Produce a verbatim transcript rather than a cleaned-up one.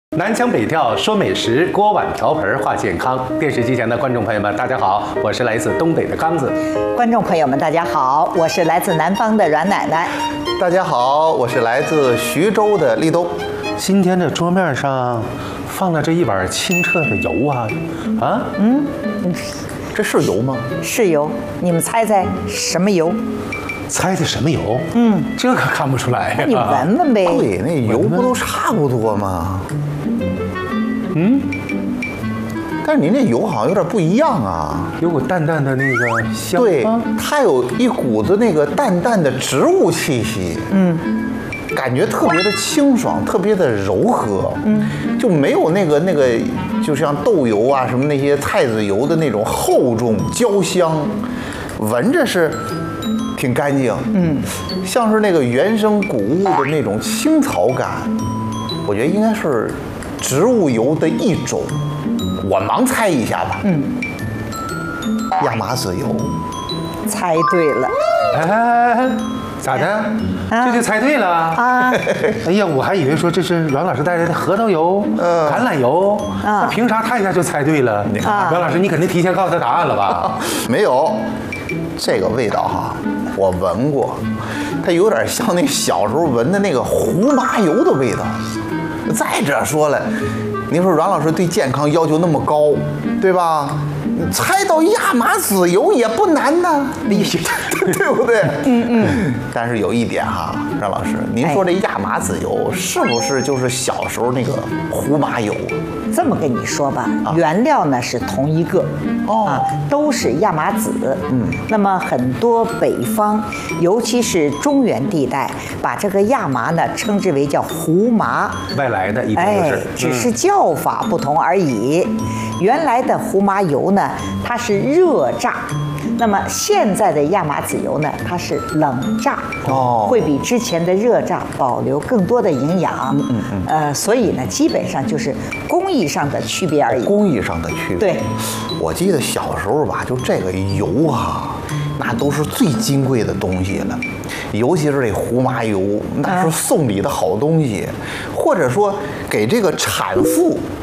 南腔北调说美食，锅碗瓢盆话健康。电视机前的观众朋友们，大家好，我是来自东北的刚子。 观众朋友们，大家好，我是来自南方的阮奶奶。 大家好，我是来自徐州的立冬。 今天这桌面上放了这一碗清澈的油啊，啊， 嗯， 这是油吗？ 是油，你们猜猜什么油？ 猜的什么油？嗯，这可看不出来呀。 你闻闻呗。 对，那油不都差不多吗？ 嗯， 但是您这油好像有点不一样啊， 有股淡淡的那个香。 对，它有一股子那个淡淡的植物气息。嗯。感觉特别的清爽，特别的柔和，嗯，就没有那个那个，就像豆油啊什么那些菜籽油的那种厚重焦香，闻着是挺干净，嗯，像是那个原生谷物的那种青草感，我觉得应该是植物油的一种，我盲猜一下吧，嗯，亚麻籽油， 猜对了， 哎。咋的？啊、这就猜对了啊！哎呀，我还以为说这是阮老师带来的核桃油、呃、橄榄油，那、啊、凭啥他一下就猜对了？啊、阮老师，你肯定提前告诉他答案了吧？ 没有，这个味道哈，我闻过，它有点像那小时候闻的那个胡麻油的味道。再者说了，您说阮老师对健康要求那么高，对吧？猜到亚麻籽油也不难呢，对不对？嗯嗯。但是有一点哈，阮老师，您说这亚麻籽油是不是就是小时候那个胡麻油？ 这么跟你说吧，啊、原料呢是同一个，哦、啊，都是亚麻籽。嗯。那么很多北方，尤其是中原地带，把这个亚麻呢称之为叫胡麻， 外来的一般都是， 哎，只是叫法不同而已。嗯、原来的胡麻油呢，它是热榨。那么现在的亚麻籽油呢，它是冷榨，哦，会比之前的热榨保留更多的营养，嗯嗯嗯，呃，所以呢，基本上就是工艺上的区别而已。 工艺上的区别。 对， 我记得小时候吧，就这个油啊，那都是最金贵的东西了，尤其是这胡麻油，那是送礼的好东西，啊、或者说给这个产妇